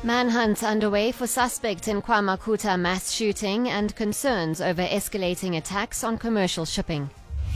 Manhunt underway for suspect in KwaMakuta mass shooting and concerns over escalating attacks on commercial shipping.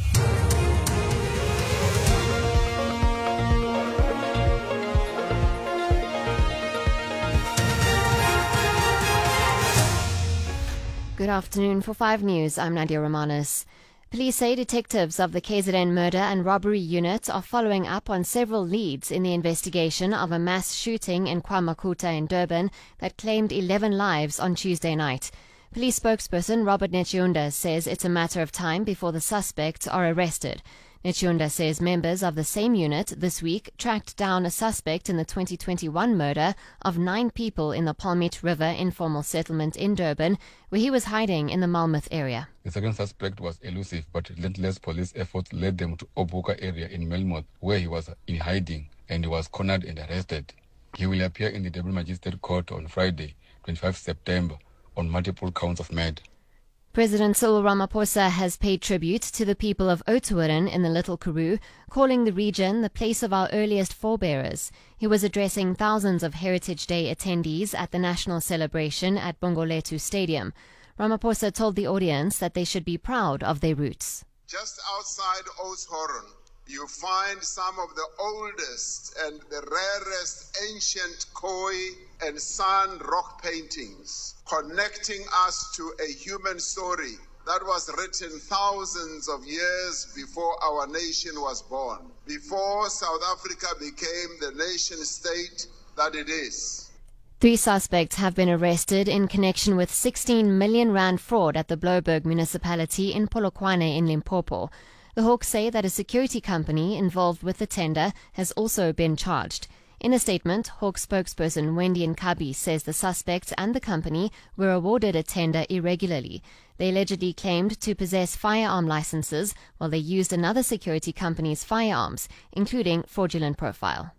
Good afternoon. For 5 News, I'm Nadia Romanos. Police say detectives of the KZN murder and robbery unit are following up on several leads in the investigation of a mass shooting in KwaMakuta in Durban that claimed 11 lives on Tuesday night. Police spokesperson Robert Netjunda says it's a matter of time before the suspects are arrested. Netjunda says members of the same unit this week tracked down a suspect in the 2021 murder of 9 people in the Palmit River informal settlement in Durban, where he was hiding in the Malmouth area. The second suspect was elusive, but relentless police efforts led them to Obuka area in Melmoth, where he was in hiding and he was cornered and arrested. He will appear in the Durban Magistrate Court on Friday, 25 September, on multiple counts of murder. President Cyril Ramaphosa has paid tribute to the people of Oudtshoorn in the Little Karoo, calling the region the place of our earliest forebearers. He was addressing thousands of Heritage Day attendees at the national celebration at Bongolethu Stadium. Ramaphosa told the audience that they should be proud of their roots. Just outside Oudtshoorn, you find some of the oldest and the rarest ancient koi and sand rock paintings connecting us to a human story that was written thousands of years before our nation was born, before South Africa became the nation state that it is. 3 suspects have been arrested in connection with 16 million rand fraud at the Blouberg municipality in Polokwane in Limpopo. The Hawks say that a security company involved with the tender has also been charged. In a statement, Hawks spokesperson Wendy Nkabi says the suspects and the company were awarded a tender irregularly. They allegedly claimed to possess firearm licenses while they used another security company's firearms, including fraudulent profile.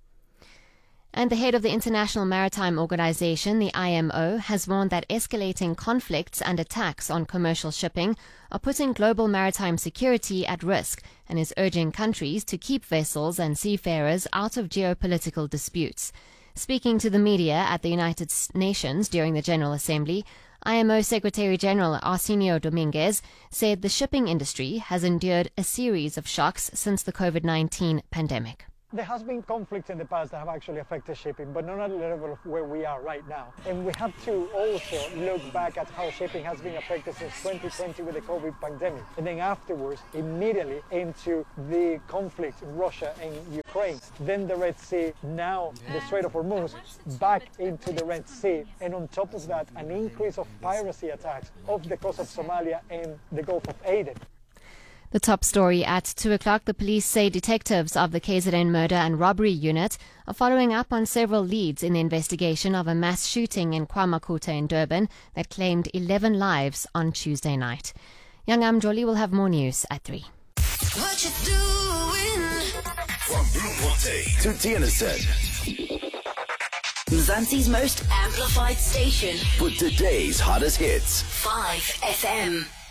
And the head of the International Maritime Organization, the IMO, has warned that escalating conflicts and attacks on commercial shipping are putting global maritime security at risk and is urging countries to keep vessels and seafarers out of geopolitical disputes. Speaking to the media at the United Nations during the General Assembly, IMO Secretary-General Arsenio Dominguez said the shipping industry has endured a series of shocks since the COVID-19 pandemic. There has been conflicts in the past that have actually affected shipping, but not at the level of where we are right now. And we have to also look back at how shipping has been affected since 2020 with the COVID pandemic. And then afterwards, immediately into the conflict in Russia and Ukraine. Then the Red Sea, now the Strait of Hormuz, back into the Red Sea. And on top of that, an increase of piracy attacks off the coast of Somalia and the Gulf of Aden. The top story at 2 o'clock, the police say detectives of the KZN murder and robbery unit are following up on several leads in the investigation of a mass shooting in KwaMakuta in Durban that claimed 11 lives on Tuesday night. Young Amjoli will have more news at 3. What you doing? From Bloemfontein to Tienisset. Mzansi's most amplified station. With today's hottest hits. 5 FM.